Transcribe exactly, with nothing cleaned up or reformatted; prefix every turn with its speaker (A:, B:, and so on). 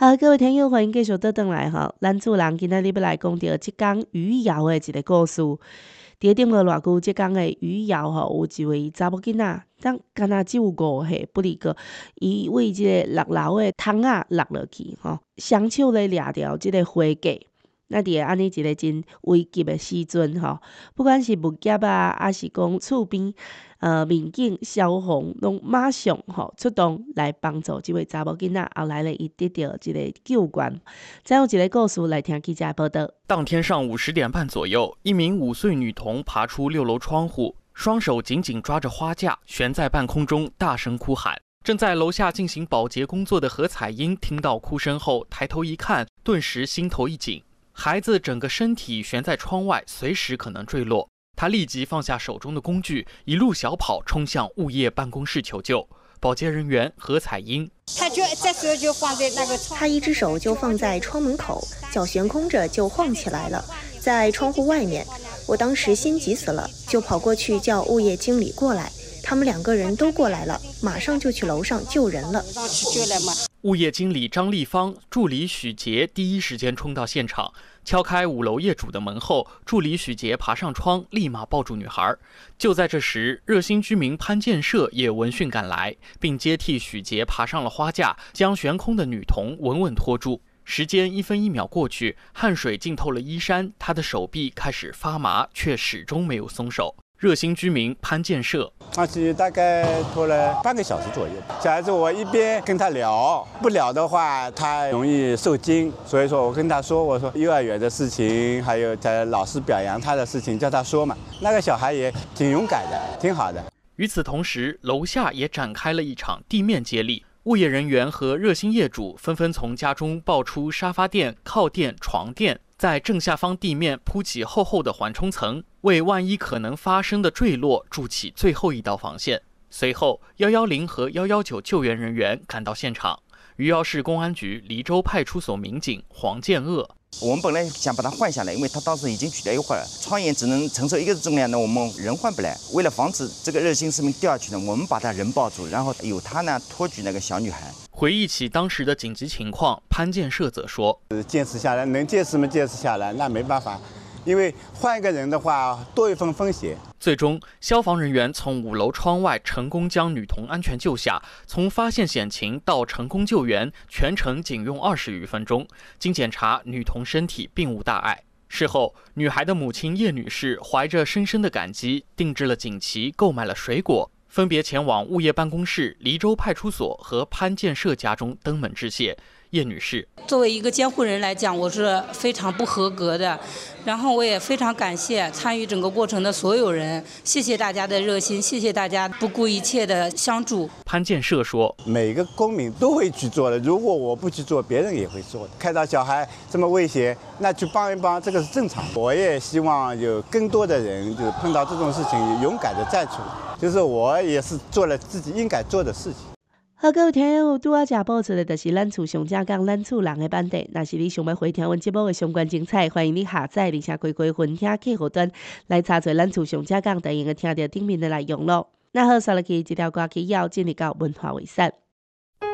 A: 好，各位听友，欢迎继续倒转来吼。咱厝人今仔日要来讲到即工余姚的一个故事。伫顶无偌久，即工的余姚吼，有一位查某囡仔，当敢若只有五岁，不离个，伊为即个六楼的窗仔落落去吼，双手咧掠着即个花架。那伫个安尼一个真危急的时阵吼，不管是物业啊，还是讲厝边呃民警、消防，拢马上吼出动来帮助即位查某囡仔，后来咧伊得到即个救援。再有一个故事来听记者报道。
B: 当天上午十点半左右，一名五岁女童爬出六楼窗户，双手紧紧抓着花架，悬在半空中，大声哭喊。正在楼下进行保洁工作的何彩英听到哭声后，抬头一看，顿时心头一紧。孩子整个身体悬在窗外，随时可能坠落。他立即放下手中的工具，一路小跑冲向物业办公室求救。保洁人员何彩英，
C: 他就这时候就放在那个窗，
D: 他一只手就放在窗门口，脚悬空着就晃起来了，在窗户外面。我当时心急死了，就跑过去叫物业经理过来。他们两个人都过来了，马上就去楼上救人了。
B: 物业经理张立芳、助理许杰第一时间冲到现场，敲开五楼业主的门后，助理许杰爬上窗，立马抱住女孩。就在这时，热心居民潘建设也闻讯赶来，并接替许杰爬上了花架，将悬空的女童稳稳拖住。时间一分一秒过去，汗水浸透了衣衫，她的手臂开始发麻，却始终没有松手。热心居民潘建设，
E: 而且大概拖了半个小时左右。小孩子我一边跟他聊，不聊的话他容易受惊，所以说我跟他说，我说幼儿园的事情，还有在老师表扬他的事情，叫他说嘛。那个小孩也挺勇敢的，挺好的。
B: 与此同时，楼下也展开了一场地面接力。物业人员和热心业主纷纷从家中抱出沙发垫、靠垫、床垫，在正下方地面铺起厚厚的缓冲层，为万一可能发生的坠落筑起最后一道防线。随后，一一零和一一九救援人员赶到现场。余姚市公安局黎州派出所民警黄建鄂，
F: 我们本来想把它换下来，因为它当时已经举了一会儿了，窗沿只能承受一个重量，那我们人换不来。为了防止这个热心市民掉下去呢，我们把他人抱住，然后由他呢托举那个小女孩。
B: 回忆起当时的紧急情况，潘建设则说：“
E: 坚持下来，能坚持没坚持下来，那没办法，因为换一个人的话，多一份风险。”
B: 最终，消防人员从五楼窗外成功将女童安全救下。从发现险情到成功救援，全程仅用二十余分钟。经检查，女童身体并无大碍。事后，女孩的母亲叶女士怀着深深的感激，定制了锦旗，购买了水果，分别前往物业办公室、黎州派出所和潘建设家中登门致谢。叶女士，
G: 作为一个监护人来讲，我是非常不合格的，然后我也非常感谢参与整个过程的所有人，谢谢大家的热心，谢谢大家不顾一切的相助。
B: 潘建设说，
E: 每个公民都会去做的，如果我不去做，别人也会做的。看到小孩这么危险，那去帮一帮，这个是正常的。我也希望有更多的人，就是碰到这种事情勇敢的站出来，就是我也是做了自己应该做的事情。
A: 好，各位听友，拄仔才播出的就是咱厝上正讲咱厝人的版地。若是你想要回听阮节目的相关精彩，欢迎你下载而且开开分听客户端来查找咱厝上正讲，就用个听到顶面的内容咯。那好，刷落去一条歌曲，要进入到文化卫视。